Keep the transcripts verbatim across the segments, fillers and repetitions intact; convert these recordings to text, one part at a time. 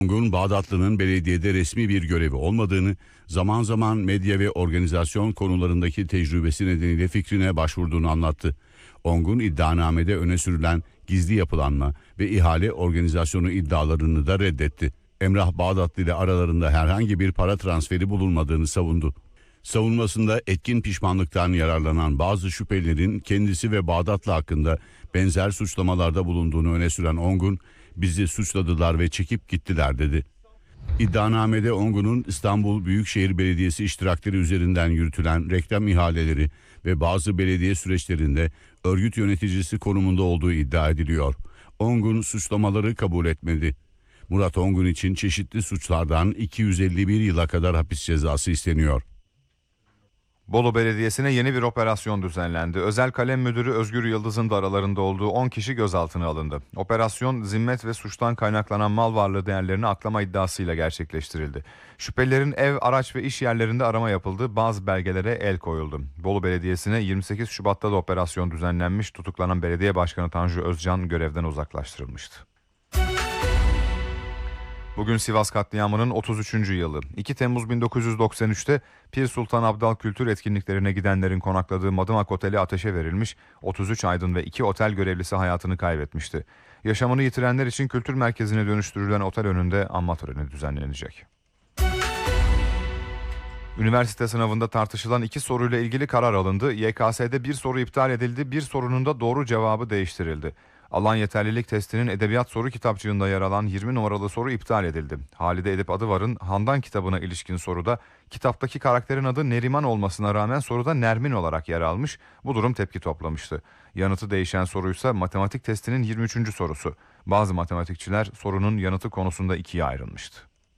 Ongun Bağdatlı'nın belediyede resmi bir görevi olmadığını, zaman zaman medya ve organizasyon konularındaki tecrübesi nedeniyle fikrine başvurduğunu anlattı. Ongun iddianamede öne sürülen gizli yapılanma ve ihale organizasyonu iddialarını da reddetti. Emrah Bağdatlı ile aralarında herhangi bir para transferi bulunmadığını savundu. Savunmasında etkin pişmanlıktan yararlanan bazı şüphelilerin kendisi ve Bağdatlı hakkında benzer suçlamalarda bulunduğunu öne süren Ongun, "Bizi suçladılar ve çekip gittiler" dedi. İddianamede Ongun'un İstanbul Büyükşehir Belediyesi iştirakleri üzerinden yürütülen reklam ihaleleri ve bazı belediye süreçlerinde örgüt yöneticisi konumunda olduğu iddia ediliyor. Ongun suçlamaları kabul etmedi. Murat Ongun için çeşitli suçlardan iki yüz elli bir yıla kadar hapis cezası isteniyor. Bolu Belediyesi'ne yeni bir operasyon düzenlendi. Özel Kalem Müdürü Özgür Yıldız'ın da aralarında olduğu on kişi gözaltına alındı. Operasyon zimmet ve suçtan kaynaklanan mal varlığı değerlerini aklama iddiasıyla gerçekleştirildi. Şüphelilerin ev, araç ve iş yerlerinde arama yapıldı, bazı belgelere el koyuldu. Bolu Belediyesi'ne yirmi sekiz Şubat'ta da operasyon düzenlenmiş, tutuklanan belediye başkanı Tanju Özcan görevden uzaklaştırılmıştı. Bugün Sivas katliamının otuz üçüncü yılı. iki Temmuz bin dokuz yüz doksan üçte Pir Sultan Abdal kültür etkinliklerine gidenlerin konakladığı Madımak Oteli ateşe verilmiş, otuz üç aydın ve iki otel görevlisi hayatını kaybetmişti. Yaşamını yitirenler için kültür merkezine dönüştürülen otel önünde anma töreni düzenlenecek. Üniversite sınavında tartışılan iki soruyla ilgili karar alındı. Y K S'de bir soru iptal edildi, bir sorunun da doğru cevabı değiştirildi. Alan yeterlilik testinin edebiyat soru kitapçığında yer alan yirmi numaralı soru iptal edildi. Halide Edip Adıvar'ın Handan kitabına ilişkin soruda kitaptaki karakterin adı Neriman olmasına rağmen soruda Nermin olarak yer almış. Bu durum tepki toplamıştı. Yanıtı değişen soruysa matematik testinin yirmi üçüncü sorusu. Bazı matematikçiler sorunun yanıtı konusunda ikiye ayrılmıştı.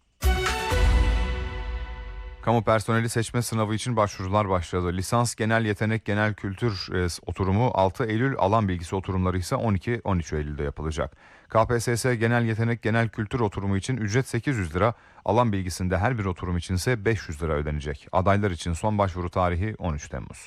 Kamu personeli seçme sınavı için başvurular başladı. Lisans, genel yetenek, genel kültür e, oturumu altı Eylül, alan bilgisi oturumları ise on iki on üç Eylül'de yapılacak. K P S S genel yetenek, genel kültür oturumu için ücret sekiz yüz lira, alan bilgisinde her bir oturum için ise beş yüz lira ödenecek. Adaylar için son başvuru tarihi on üç Temmuz.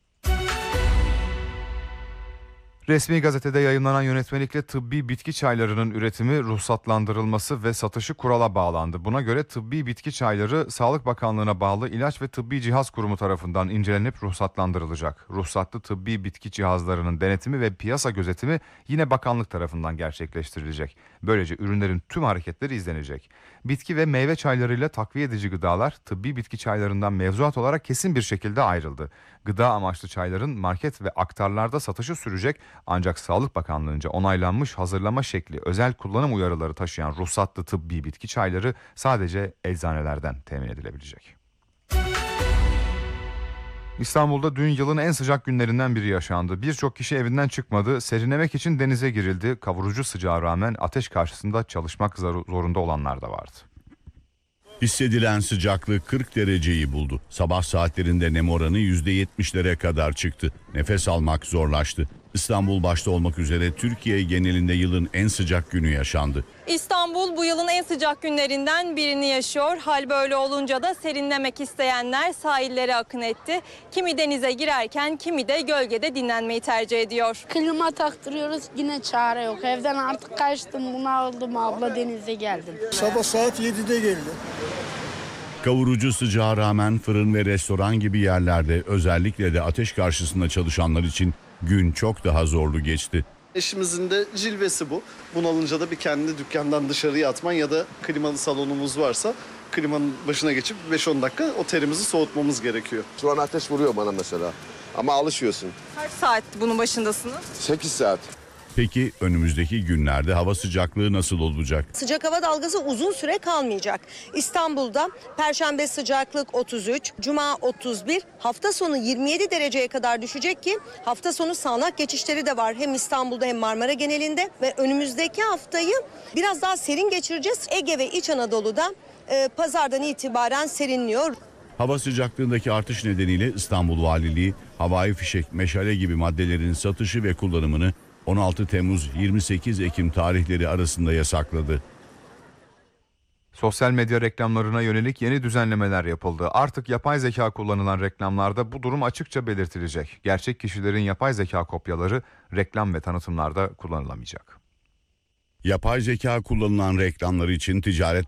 Resmi gazetede yayınlanan yönetmelikle tıbbi bitki çaylarının üretimi, ruhsatlandırılması ve satışı kurala bağlandı. Buna göre tıbbi bitki çayları Sağlık Bakanlığı'na bağlı İlaç ve Tıbbi Cihaz Kurumu tarafından incelenip ruhsatlandırılacak. Ruhsatlı tıbbi bitki cihazlarının denetimi ve piyasa gözetimi yine bakanlık tarafından gerçekleştirilecek. Böylece ürünlerin tüm hareketleri izlenecek. Bitki ve meyve çaylarıyla takviye edici gıdalar tıbbi bitki çaylarından mevzuat olarak kesin bir şekilde ayrıldı. Gıda amaçlı çayların market ve aktarlarda satışı sürecek, ancak Sağlık Bakanlığı'nca onaylanmış hazırlama şekli özel kullanım uyarıları taşıyan ruhsatlı tıbbi bitki çayları sadece eczanelerden temin edilebilecek. İstanbul'da dün yılın en sıcak günlerinden biri yaşandı. Birçok kişi evinden çıkmadı, serinlemek için denize girildi. Kavurucu sıcağa rağmen ateş karşısında çalışmak zorunda olanlar da vardı. Hissedilen sıcaklık kırk dereceyi buldu. Sabah saatlerinde nem oranı yüzde yetmişlere kadar çıktı. Nefes almak zorlaştı. İstanbul başta olmak üzere Türkiye genelinde yılın en sıcak günü yaşandı. İstanbul bu yılın en sıcak günlerinden birini yaşıyor. Hal böyle olunca da serinlemek isteyenler sahillere akın etti. Kimi denize girerken kimi de gölgede dinlenmeyi tercih ediyor. Klima taktırıyoruz, yine çare yok. Evden artık kaçtım, bunaldım abla, denize geldim. Sabah saat yedide geldim. Kavurucu sıcağa rağmen fırın ve restoran gibi yerlerde, özellikle de ateş karşısında çalışanlar için gün çok daha zorlu geçti. Eşimizin de cilvesi bu. Bunalınca da bir kendi dükkandan dışarıya atman ya da klimalı salonumuz varsa klimanın başına geçip beş on dakika o terimizi soğutmamız gerekiyor. Şu an ateş vuruyor bana mesela ama alışıyorsun. Kaç saat bunun başındasınız? sekiz saat. Peki önümüzdeki günlerde hava sıcaklığı nasıl olacak? Sıcak hava dalgası uzun süre kalmayacak. İstanbul'da Perşembe sıcaklık otuz üç, Cuma otuz bir, hafta sonu yirmi yedi dereceye kadar düşecek ki hafta sonu sağanak geçişleri de var. Hem İstanbul'da hem Marmara genelinde ve önümüzdeki haftayı biraz daha serin geçireceğiz. Ege ve İç Anadolu'da e, pazardan itibaren serinliyor. Hava sıcaklığındaki artış nedeniyle İstanbul Valiliği havai fişek, meşale gibi maddelerin satışı ve kullanımını on altı Temmuz yirmi sekiz Ekim tarihleri arasında yasakladı. Sosyal medya reklamlarına yönelik yeni düzenlemeler yapıldı. Artık yapay zeka kullanılan reklamlarda bu durum açıkça belirtilecek. Gerçek kişilerin yapay zeka kopyaları reklam ve tanıtımlarda kullanılamayacak. Yapay zeka kullanılan reklamları için Ticaret